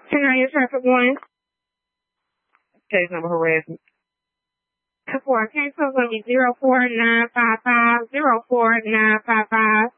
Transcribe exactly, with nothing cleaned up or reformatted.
ten ninety traffic one. Case number harassment. For case number gonna be zero four nine five five zero four nine five five.